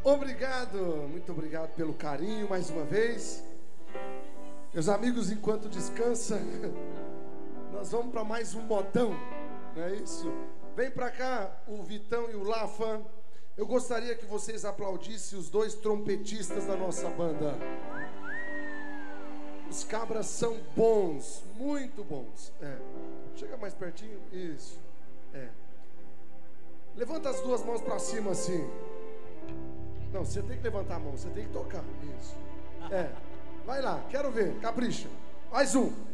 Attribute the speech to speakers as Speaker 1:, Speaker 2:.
Speaker 1: Obrigado, muito obrigado pelo carinho mais uma vez. Meus amigos, enquanto descansa, nós vamos para mais um modão, não é isso? Vem para cá o Vitão e o Lafa. Eu gostaria que vocês aplaudissem os dois trompetistas da nossa banda. Os cabras são bons, muito bons. Chega mais pertinho, isso. Levanta as duas mãos para cima assim. Não, você tem que levantar a mão, você tem que tocar, isso. Vai lá, quero ver, capricha. Mais um.